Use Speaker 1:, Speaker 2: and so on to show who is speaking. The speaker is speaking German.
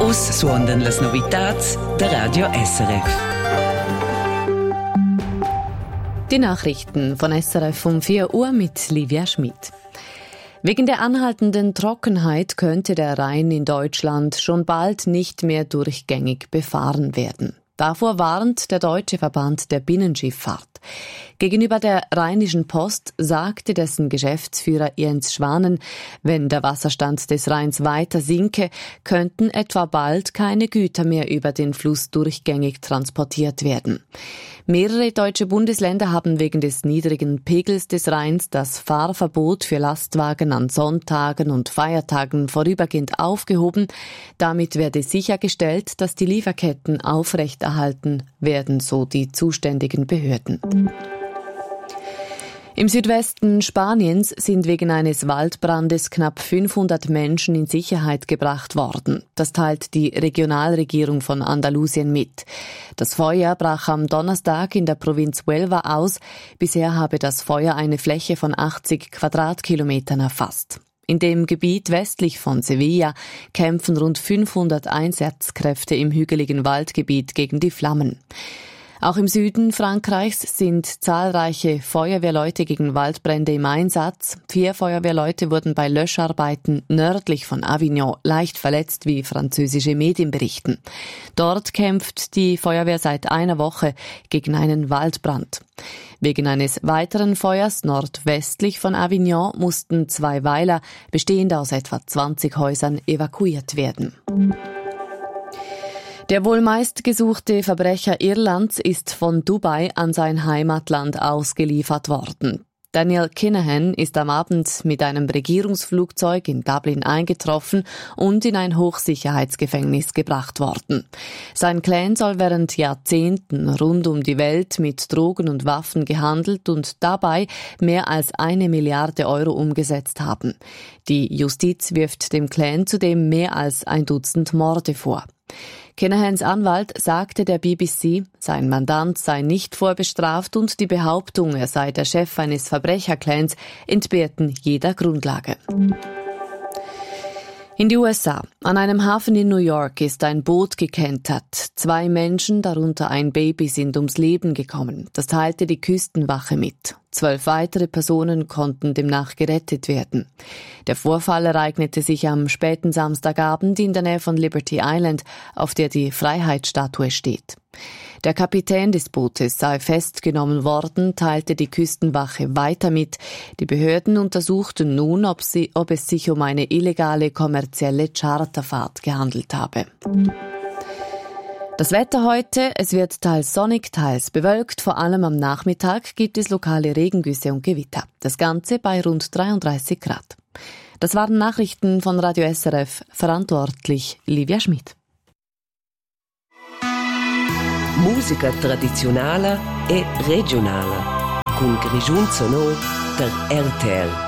Speaker 1: Aussuchen las novitats der Radio SRF.
Speaker 2: Die Nachrichten von SRF um 4 Uhr mit Livia Schmid. Wegen der anhaltenden Trockenheit könnte der Rhein in Deutschland schon bald nicht mehr durchgängig befahren werden. Davor warnt der Deutsche Verband der Binnenschifffahrt. Gegenüber der Rheinischen Post sagte dessen Geschäftsführer Jens Schwanen, wenn der Wasserstand des Rheins weiter sinke, könnten etwa bald keine Güter mehr über den Fluss durchgängig transportiert werden. Mehrere deutsche Bundesländer haben wegen des niedrigen Pegels des Rheins das Fahrverbot für Lastwagen an Sonntagen und Feiertagen vorübergehend aufgehoben. Damit werde sichergestellt, dass die Lieferketten aufrechterhalten werden, so die zuständigen Behörden. Im Südwesten Spaniens sind wegen eines Waldbrandes knapp 500 Menschen in Sicherheit gebracht worden. Das teilt die Regionalregierung von Andalusien mit. Das Feuer brach am Donnerstag in der Provinz Huelva aus. Bisher habe das Feuer eine Fläche von 80 Quadratkilometern erfasst. In dem Gebiet westlich von Sevilla kämpfen rund 500 Einsatzkräfte im hügeligen Waldgebiet gegen die Flammen. Auch im Süden Frankreichs sind zahlreiche Feuerwehrleute gegen Waldbrände im Einsatz. 4 Feuerwehrleute wurden bei Löscharbeiten nördlich von Avignon leicht verletzt, wie französische Medien berichten. Dort kämpft die Feuerwehr seit einer Woche gegen einen Waldbrand. Wegen eines weiteren Feuers nordwestlich von Avignon mussten 2 Weiler, bestehend aus etwa 20 Häusern, evakuiert werden. Der wohl meistgesuchte Verbrecher Irlands ist von Dubai an sein Heimatland ausgeliefert worden. Daniel Kinahan ist am Abend mit einem Regierungsflugzeug in Dublin eingetroffen und in ein Hochsicherheitsgefängnis gebracht worden. Sein Clan soll während Jahrzehnten rund um die Welt mit Drogen und Waffen gehandelt und dabei mehr als 1 Milliarde Euro umgesetzt haben. Die Justiz wirft dem Clan zudem mehr als 1 Dutzend Morde vor. Kinahans Anwalt sagte der BBC, sein Mandant sei nicht vorbestraft und die Behauptung, er sei der Chef eines Verbrecherclans, entbehrten jeder Grundlage. In die USA. An einem Hafen in New York ist ein Boot gekentert. 2 Menschen, darunter ein Baby, sind ums Leben gekommen. Das teilte die Küstenwache mit. 12 weitere Personen konnten demnach gerettet werden. Der Vorfall ereignete sich am späten Samstagabend in der Nähe von Liberty Island, auf der die Freiheitsstatue steht. Der Kapitän des Bootes sei festgenommen worden, teilte die Küstenwache weiter mit. Die Behörden untersuchten nun, ob es sich um eine illegale kommerzielle Charterfahrt gehandelt habe. Das Wetter heute, es wird teils sonnig, teils bewölkt. Vor allem am Nachmittag gibt es lokale Regengüsse und Gewitter. Das Ganze bei rund 33 Grad. Das waren Nachrichten von Radio SRF, verantwortlich Livia Schmid.
Speaker 1: Musica tradizionale e regionale, con Grigiun Sonor der RTL.